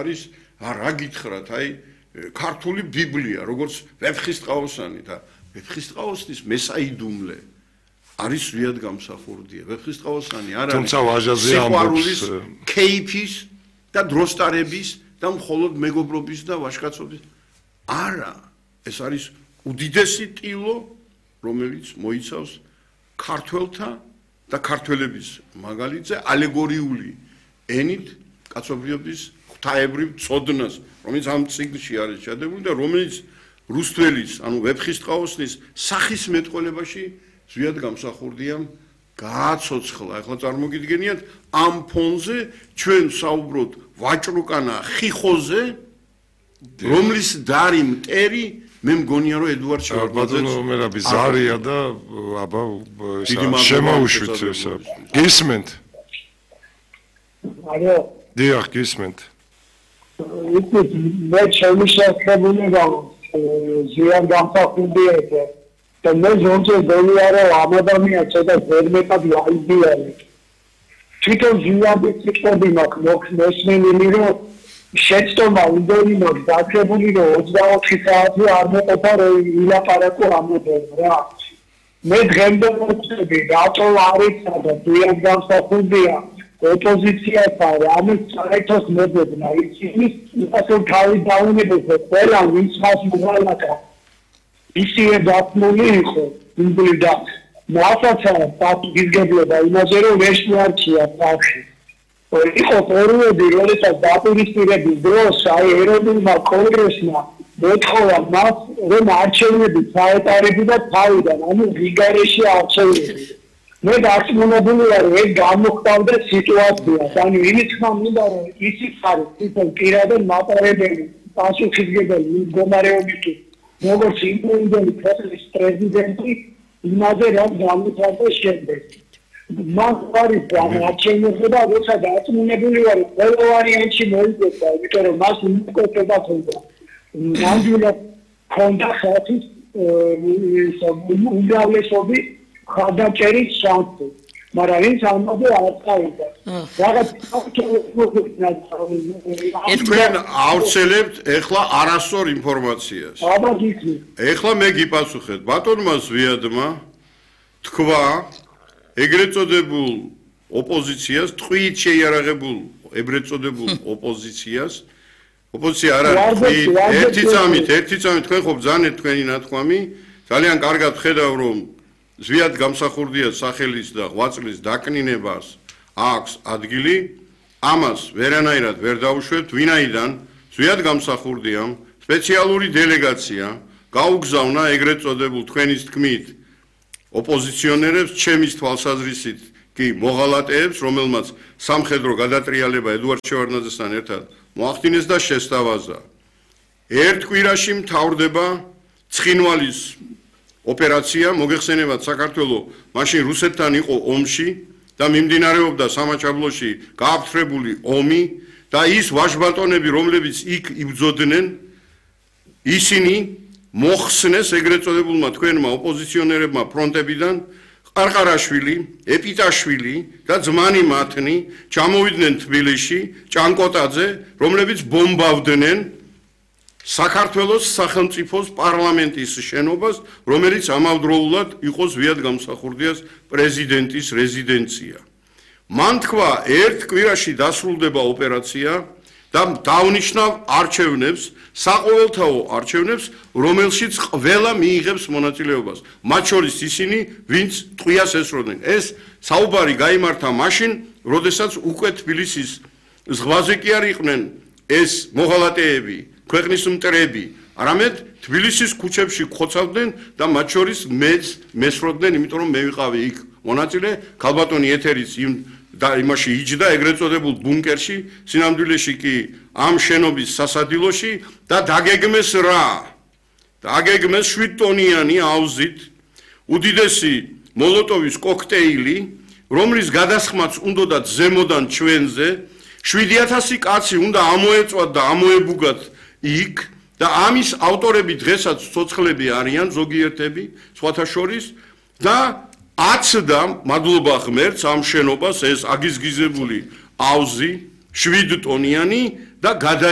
არის რა გითხრათ, აი ქართული ბიბლია, როგორც ვეფხისტყაოსანი და ვეფხისტყაოსნის მესაიდუმლე არის ზვიად გამსახურდია. ვეფხისტყაოსანი არ არის სიყვარულის, კეიფის და დროსტარების და მხოლოდ მეგობრობის და ვაჟკაცობის. არა, ეს არის უდიდესი ტილო, რომელიც მოიცავს ქართველთა და ქართველების მაგალითზე ალეგორიული ენით კაცობრიობის ღვთაებრივ წოდნას, რომელიც ამ წიგნში არის ჩადებული და რომელიც რუსთველის, ანუ ვეფხისტყაოსნის სახის მეტყველებაში ზვიად გამსახურდია გააცოცხლა. ახლა წარმოგიდგენიათ ამ ფონზე ჩვენ საუბრობთ ვაჭრუკანა ხიხოზე, რომლის დარი მტერი მე მგონია რომ ედუარდ შევარდნაძეც ბატონო ზარია და აბა შემოუშვით ესა. გისმენთ? ალო. დიახ, გისმენთ. მე შემიშექებული ვარ ზიან გამსახურდია და მე ზონზე დონია რომ ამ ადამიანს ცოტა ზერმეტად ვაიდიარი. თვითონ ზიანის სიტყვები მაქვს მესმენილი რომ შეცდომა უნდენი მაქვს დაგებული რომ 24 საათი არ მოყოფა რომ ილაპარაკო ამოდენ რა. მე დღემდე მოწები რატო არის და ზიან გამსახურდია ოპოზიციას არის ამის საერთოდ მოძებნა ისინი ისე თავი დაუნებეს ყველა ვინც მას მოვალაკა ისე დათმული იყო იმბლიდა მასაც პატივისგებლობა იმაზე რომ ვეშნიარჩია თავში იყო პერიოდი როდესაც დაპირისპირების დროს აი ეროვნულმა კონგრესმა მოთხოვა მას რომ არჩევნები ჩაეტარებინა თავიდან ანუ რიგარეში არჩევნები მე დარწმუნებული ვარ ეს გამოხდავდა სიტუაციას ანუ იმით ხმამდა რომ ისიც არის თვითონ პირადად მატარებელი პასუხისმგებელი მდგომარეობით როგორც იმპერიული ქვეყნის პრეზიდენტი იმაზე რაც გამოცხადდა შემდეგ მას არის არჩევნებზე და როცა დარწმუნებული ვარ ყველა ვარიანტში მოიგებდა იმიტომ რომ მას უმკეთება ხონდა ნამდვილად ხონდა ხალხის უმრავლესობის ხარდაჭერის შანსი მაგრამ ვინც ამაზე არ წავიდა რაღაც თქვენ ავრცელებთ ეხლა არასწორ ინფორმაციას აბა გიქნი ეხლა მე გიპასუხეთ ბატონმა ზვიადმა თქვა ეგრეთ წოდებულ ოპოზიციას ტყვიით შეიარაღებულ ეგრეთ წოდებულ ოპოზიციას ოპოზიცია არ არის ერთი წამით თქვენ ხო ბრძანეთ თქვენი ნათქვამი ძალიან კარგად ხედავ რომ ზვიად გამსახურდია სახელის და ღვაწლის დაკნინებას აქვს ადგილი ამას ვერანაირად ვერ დაუშვებთ ვინაიდან ზვიად გამსახურდიამ სპეციალური დელეგაცია გაუგზავნა ეგრეთ წოდებულ თქვენის თქმით ოპოზიციონერებს ჩემის თვალსაზრისით კი მოღალატეებს რომელმაც სამხედრო გადატრიალება ედუარდ შევარდნაძესთან ერთად მოახდინეს და შესთავაზა ერთ კვირაში მთავრდება ცხინვალის ოპერაცია მოგეხსენებათ საქართველოს მაშინ რუსეთთან იყო ომში და მიმდინარეობდა სამაჩაბლოში გააფთრებული ომი და ის ვაჟბატონები რომლებიც იქ იბრძოდნენ ისინი მოხსნეს ეგრეთ წოდებულმა თქვენმა ოპოზიციონერებმა ფრონტებიდან ყარყარაშვილი, ეპიტაშვილი და ძმანი მათნი ჩამოვიდნენ თბილისში ჭანკოტაძე რომლებიც ბომბავდნენ საქართველოს სახელმწიფოს პარლამენტის შენობას, რომელიც ამავდროულად იყო ზვიად გამსახურდიას პრეზიდენტის რეზიდენცია. მან თქვა, ერთ კვირაში დასრულდება ოპერაცია და დავნიშნავ არჩევნებს, საყოველთაო არჩევნებს, რომელშიც ყველა მიიღებს მონაწილეობას. მათ შორის ისინი, ვინც ტყვიას ესროდნენ. ეს საუბარი გაიმართა მაშინ, როდესაც უკვე თბილისის ზღვაზე კი არ იყვნენ ეს მოღალატეები. ქვეყნის მტრები, არამედ თბილისის ქუჩებში ხოცავდნენ და მათ შორის მეც მესროდნენ, იმიტომ რომ მე ვიყავი იქ მონაწილე, ქალბატონი ეთერიც იმაში იჯდა ეგრეთ წოდებულ ბუნკერში, სინამდვილეში კი ამ შენობის სასადილოში და დაგეგმეს რა? დაგეგმეს 7 ტონიანი აუზით უდიდესი მოლოტოვის კოქტეილი, რომლის გადასხმაც უნდათ ზემოდან ჩვენზე 7000 კაცი უნდა ამოეწვათ და ამოებუგათ იქ და ამის ავტორები დღესაც ცოცხლები არიან ზოგიერთები სხვათა შორის და აცდა მადლობა ღმერთს ამ შენობას ეს აგიზგიზებული აუზი 7 ტონიანი და